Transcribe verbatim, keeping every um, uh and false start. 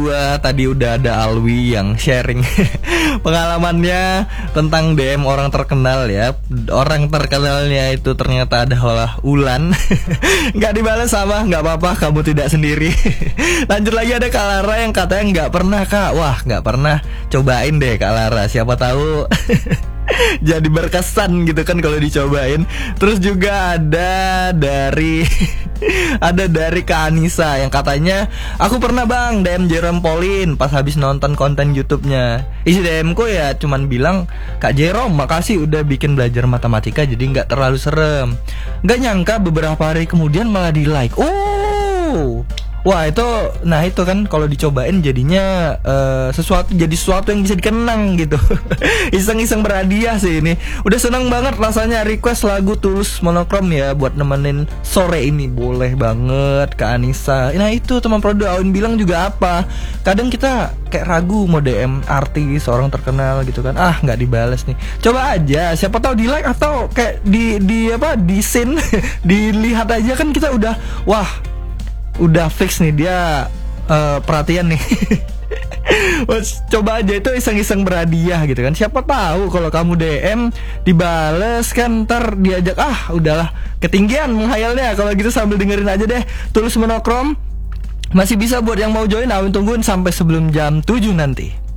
kedua tadi udah ada Alwi yang sharing pengalamannya tentang D M orang terkenal ya. Orang terkenalnya itu ternyata adalah Ulan. Nggak dibalas sama, nggak apa-apa, kamu tidak sendiri. Lanjut lagi ada Kak Lara yang katanya nggak pernah Kak. Wah nggak pernah, cobain deh Kak Lara, siapa tahu jadi berkesan gitu kan kalau dicobain. Terus juga ada dari ada dari Kak Anissa yang katanya, aku pernah bang D M Jerome Pauline pas habis nonton konten YouTube-nya. Isi D M-ku ya cuman bilang, Kak Jerome makasih udah bikin belajar matematika jadi nggak terlalu serem. Nggak nyangka beberapa hari kemudian malah di like. Oh, wah itu, nah itu kan kalau dicobain jadinya uh, sesuatu, jadi sesuatu yang bisa dikenang gitu. Iseng-iseng berhadiah sih ini. Udah seneng banget rasanya request lagu Tulus Monokrom ya buat nemenin sore ini. Boleh banget Kak Anissa. Nah itu teman produk Awin bilang juga apa, kadang kita kayak ragu mau D M artis orang terkenal gitu kan, ah nggak dibales nih. Coba aja, siapa tahu di like atau kayak di di apa di scene dilihat aja kan kita udah wah udah fix nih dia uh, perhatian nih. Coba aja itu iseng-iseng berhadiah gitu kan. Siapa tahu kalau kamu D M dibales kan, ntar diajak, ah udahlah ketinggian menghayalnya. Kalau gitu sambil dengerin aja deh Tulus Monokrom. Masih bisa buat yang mau join, Awin tungguin sampai sebelum jam tujuh nanti.